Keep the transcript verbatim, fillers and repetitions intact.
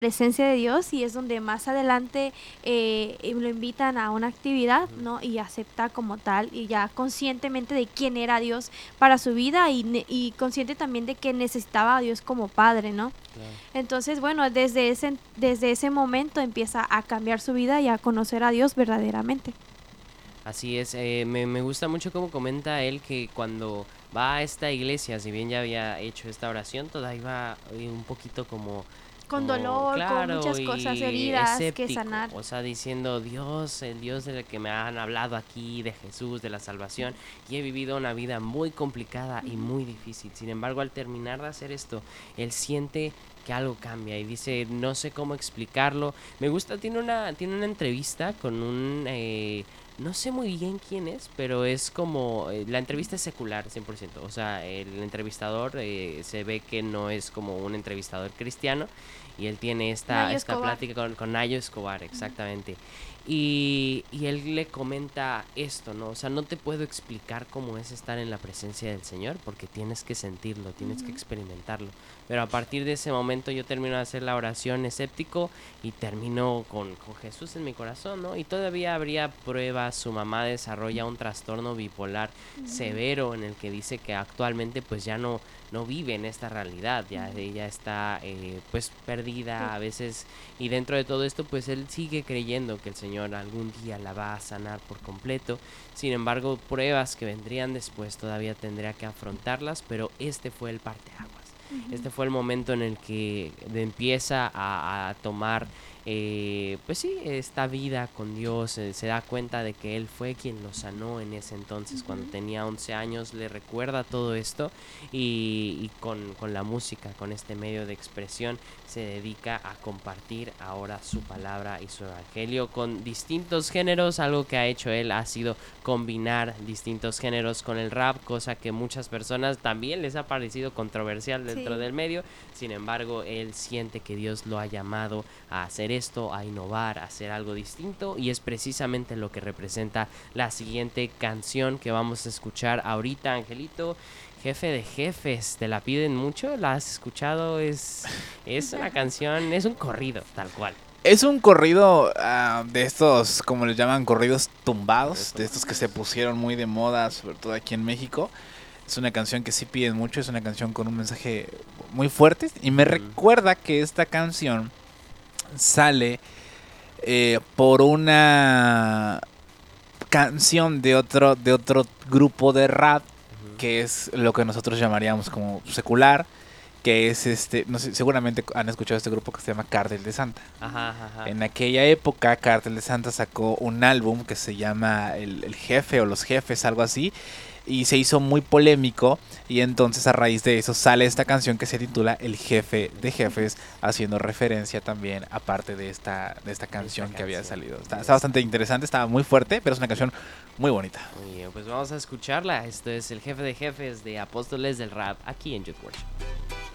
presencia de Dios y es donde más adelante eh, eh, lo invitan a una actividad, Ujú. ¿no? Y acepta como tal y ya conscientemente de quién era Dios para su vida y, ne- y consciente también de que necesitaba a Dios como padre, ¿no? Claro. Entonces, bueno, desde ese, desde ese momento empieza a cambiar su vida y a conocer a Dios verdaderamente. Así es, eh, me, me gusta mucho cómo comenta él que cuando va a esta iglesia, si bien ya había hecho esta oración, todavía iba eh, un poquito como, Con como dolor, con claro muchas cosas, y heridas que escéptico, sanar. o sea, diciendo Dios, el Dios del que me han hablado aquí, de Jesús, de la salvación, y he vivido una vida muy complicada y Ujú. muy difícil. Sin embargo, al terminar de hacer esto, él siente que algo cambia y dice, no sé cómo explicarlo. Me gusta, tiene una, tiene una entrevista con un... eh, no sé muy bien quién es, pero es como... eh, la entrevista es secular, cien por ciento. O sea, el entrevistador eh, se ve que no es como un entrevistador cristiano. Y él tiene esta, Nayo esta Escobar. plática con, con Nayo Escobar, Ujú. exactamente. Y, y él le comenta esto, ¿no? O sea, no te puedo explicar cómo es estar en la presencia del Señor porque tienes que sentirlo, tienes que Ujú. experimentarlo. Pero a partir de ese momento yo termino de hacer la oración escéptico y termino con, con Jesús en mi corazón, ¿no? Y todavía habría pruebas, su mamá desarrolla un trastorno bipolar Ujú. severo en el que dice que actualmente pues ya no, no vive en esta realidad, ya Ujú. ella está eh, pues Sí. perdida a veces y dentro de todo esto pues él sigue creyendo que el Señor algún día la va a sanar por completo. Sin embargo, pruebas que vendrían después todavía tendría que afrontarlas, pero este fue el parteaguas. Ujú. Este fue el momento en el que empieza a, a tomar, eh, pues sí, esta vida con Dios. Eh, se da cuenta de que Él fue quien lo sanó en ese entonces, cuando Ujú. tenía once años, le recuerda todo esto y, y con, con la música, con este medio de expresión, se dedica a compartir ahora su palabra y su evangelio con distintos géneros. Algo que ha hecho él ha sido combinar distintos géneros con el rap, cosa que muchas personas también les ha parecido controversial dentro Sí. del medio. Sin embargo, él siente que Dios lo ha llamado a hacer esto, a innovar, a hacer algo distinto, y es precisamente lo que representa la siguiente canción que vamos a escuchar ahorita, Angelito. Jefe de jefes, ¿te la piden mucho? ¿La has escuchado? Es, es una canción, es un corrido, tal cual. Es un corrido uh, de estos, como les llaman, corridos tumbados, Corridos de estos que tumbados. se pusieron muy de moda, sobre todo aquí en México. Es una canción que sí piden mucho, es una canción con un mensaje muy fuerte y me Ujú. recuerda que esta canción sale eh, por una canción de otro, de otro grupo de rap Ujú. que es lo que nosotros llamaríamos como secular, que es este, no sé, seguramente han escuchado este grupo que se llama Cártel de Santa. Ajá, ajá, ajá. En aquella época, Cártel de Santa sacó un álbum que se llama El, el Jefe o Los Jefes, algo así, y se hizo muy polémico. Y entonces, a raíz de eso, sale esta canción que se titula El Jefe de Jefes, haciendo referencia también, aparte de esta, de esta De esta canción que había canción. salido. Está, está bastante Exacto. interesante, estaba muy fuerte, pero es una canción muy bonita. Muy bien, pues vamos a escucharla. Esto es el jefe de jefes de Apóstoles del Rap aquí en Youth Worship.